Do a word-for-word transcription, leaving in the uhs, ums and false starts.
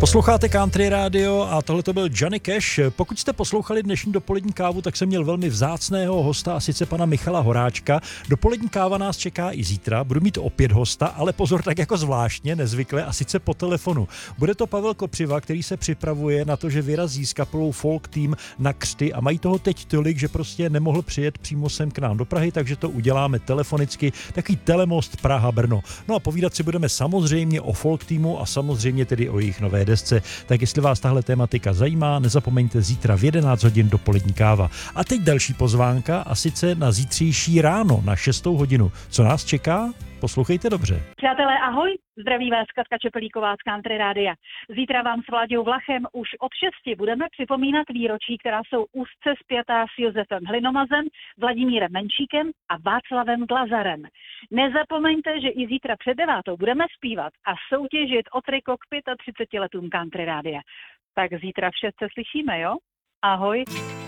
Posloucháte Country Radio a tohle to byl Johnny Cash. Pokud jste poslouchali dnešní dopolední kávu, tak jsem měl velmi vzácného hosta, a sice pana Michala Horáčka. Dopolední káva nás čeká i zítra, budu mít opět hosta, ale pozor, tak jako zvláštně, nezvykle, a sice po telefonu. Bude to Pavel Kopřiva, který se připravuje na to, že vyrazí s kapelou Folk Team na křty a mají toho teď tolik, že prostě nemohl přijet přímo sem k nám do Prahy, takže to uděláme telefonicky, takový telemost Praha-Brno. No a povídat si budeme samozřejmě o Folk Teamu a samozřejmě tedy o jejich nové desce. Tak jestli vás tahle tematika zajímá, nezapomeňte zítra v jedenáct hodin dopolední káva. A teď další pozvánka, a sice na zítřejší ráno na šestou hodinu. Co nás čeká? Poslouchejte dobře. Přátelé, ahoj, zdraví vás Katka Čepelíková z Country Rádia. Zítra vám s Vláďou Vlachem už od šesti budeme připomínat výročí, která jsou úzce spjatá s Josefem Hlinomazem, Vladimírem Menšíkem a Václavem Glazarem. Nezapomeňte, že i zítra před devátou budeme zpívat a soutěžit o triko k třiceti pěti letům Country Rádia. Tak zítra v šest se slyšíme, jo? Ahoj.